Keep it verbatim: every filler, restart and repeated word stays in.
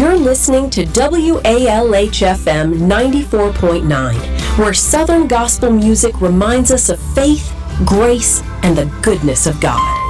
You're listening to W A L H F M ninety-four point nine, where Southern gospel music reminds us of faith, grace, and the goodness of God.